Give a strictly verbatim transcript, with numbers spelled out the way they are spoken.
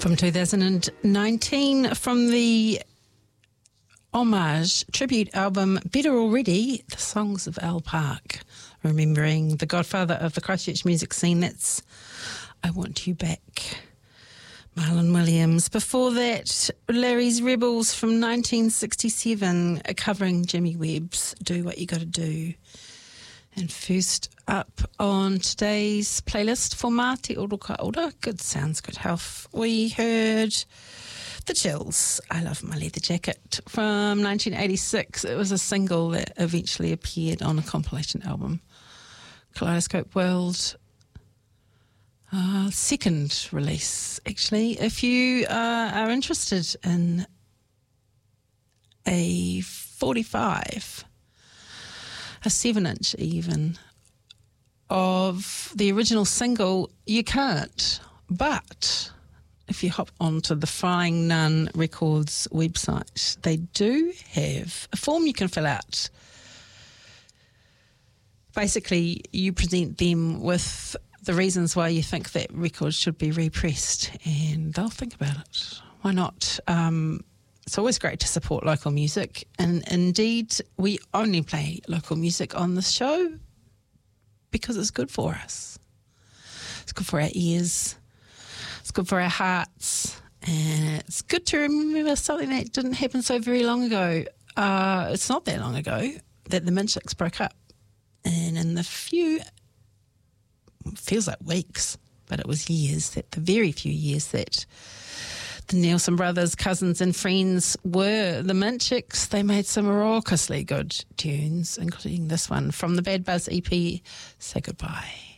From two thousand nineteen, from the homage tribute album Better Already, the songs of Al Park, remembering the godfather of the Christchurch music scene. That's I Want You Back, Marlon Williams. Before that, Larry's Rebels from nineteen sixty-seven, covering Jimmy Webb's Do What You Gotta Do. And first up on today's playlist for Mate Oroka Ora, Good Sounds, Good Health, we heard The Chills, I Love My Leather Jacket from nineteen eighty-six. It was a single that eventually appeared on a compilation album, Kaleidoscope World. Uh, second release, actually. If you uh, are interested in a forty-five, a seven inch even, of the original single, you can't. But if you hop onto the Flying Nun Records website, they do have a form you can fill out. Basically, you present them with the reasons why you think that record should be repressed, and they'll think about it. Why not? Um, it's always great to support local music, and indeed, we only play local music on this show because it's good for us. It's good for our ears. It's good for our hearts, and it's good to remember something that didn't happen so very long ago. Uh, it's not that long ago that the Minchicks broke up, and in the few feels like weeks, but it was years, that the very few years that the Nielsen brothers, cousins and friends were the Minchicks, they made some raucously good tunes, including this one from the Bad Buzz E P, Say Goodbye.